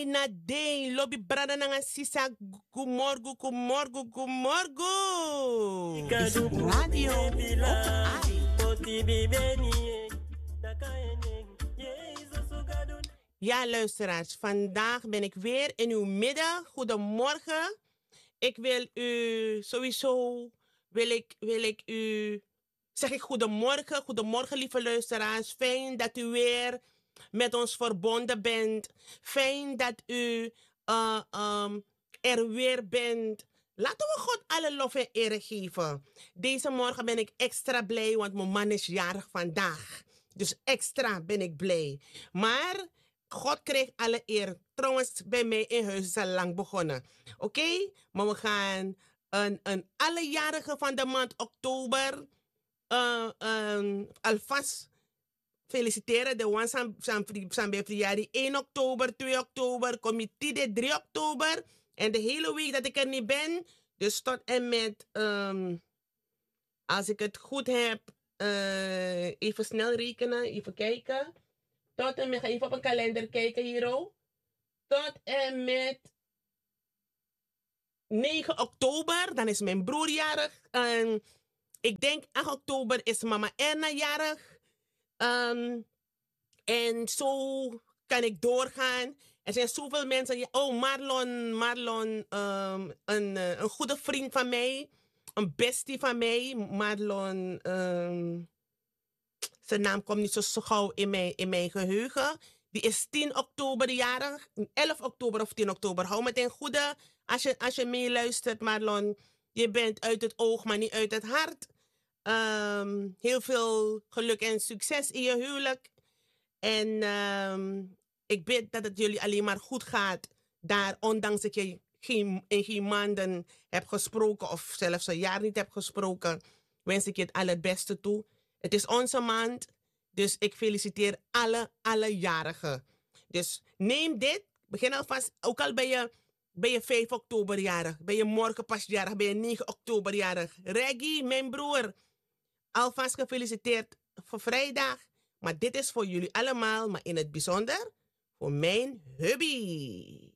Nadine, lobby brada nanga sisa. Gumorgo, gumorgo, gumorgo. Is radio ook ai. Ja, luisteraars, vandaag ben ik weer in uw midden. Goedemorgen. Ik wil u sowieso, wil ik u, zeg ik goedemorgen. Goedemorgen, lieve luisteraars. Fijn dat u weer met ons verbonden bent. Fijn dat u er weer bent. Laten we God alle lof en eer geven. Deze morgen ben ik extra blij, want mijn man is jarig vandaag. Dus extra ben ik blij. Maar God kreeg alle eer. Trouwens, bij mij in huis is al lang begonnen. Oké? Maar we gaan een alle jarigen van de maand oktober alvast feliciteren. De one zijn bij verjaardag 1 oktober, 2 oktober, comité de 3 oktober. En de hele week dat ik er niet ben. Dus tot en met, als ik het goed heb, even snel rekenen, even kijken. Tot en met, ga even op een kalender kijken hier ook. Tot en met 9 oktober, dan is mijn broer jarig. Ik denk 8 oktober is mama Erna jarig. En zo kan ik doorgaan. Er zijn zoveel mensen. Oh, Marlon, een goede vriend van mij. Een bestie van mij. Marlon, zijn naam komt niet zo gauw in mijn geheugen. Die is 10 oktober jarig. 11 oktober of 10 oktober. Hou me ten goede als je meeluistert, Marlon. Je bent uit het oog, maar niet uit het hart. Heel veel geluk en succes in je huwelijk. En ik bid dat het jullie alleen maar goed gaat. Daar, ondanks dat je in geen maanden hebt gesproken. Of zelfs een jaar niet hebt gesproken. Wens ik je het allerbeste toe. Het is onze maand. Dus ik feliciteer alle jarigen. Dus neem dit. Begin alvast. Ook al ben je 5 oktober jarig. Ben je morgen pas jarig. Ben je 9 oktober jarig. Reggie, mijn broer. Alvast gefeliciteerd voor vrijdag. Maar dit is voor jullie allemaal. Maar in het bijzonder voor mijn hubby.